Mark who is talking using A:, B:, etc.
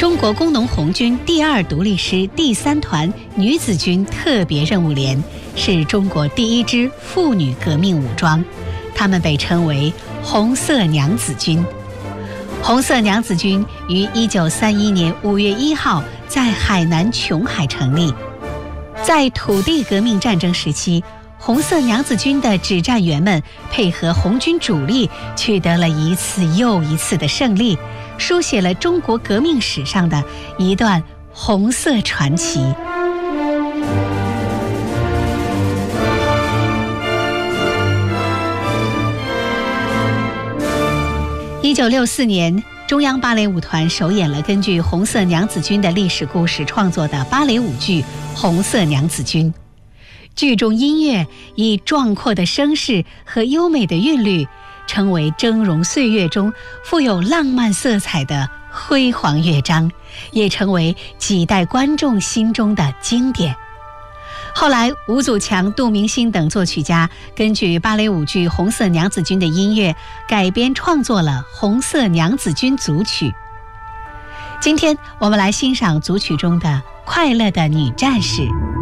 A: 中国工农红军第2独立师第3团女子军特别任务连，是中国第1支妇女革命武装，她们被称为红色娘子军。红色娘子军于1931年5月1号在海南琼海成立。在土地革命战争时期，红色娘子军的指战员们配合红军主力，取得了一次又一次的胜利，书写了中国革命史上的一段红色传奇。1964年，中央芭蕾舞团首演了根据红色娘子军的历史故事创作的芭蕾舞剧《红色娘子军》。剧中音乐以壮阔的声势和优美的韵律，成为峥嵘岁月中富有浪漫色彩的辉煌乐章，也成为几代观众心中的经典。后来，吴祖强、杜明星等作曲家根据芭蕾舞剧《红色娘子军》的音乐改编创作了《红色娘子军》组曲。今天我们来欣赏组曲中的《快乐的女战士》。